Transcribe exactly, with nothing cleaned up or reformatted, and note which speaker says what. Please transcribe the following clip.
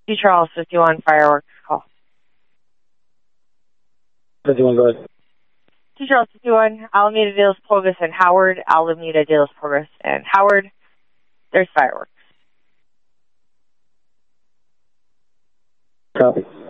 Speaker 1: Two Charles, fifty-one, fireworks call.
Speaker 2: fifty-one, go ahead.
Speaker 1: Two Charles, fifty-one, Alameda de los Pobres and Howard, Alameda de los Pobres and Howard. There's fireworks.
Speaker 2: Copy.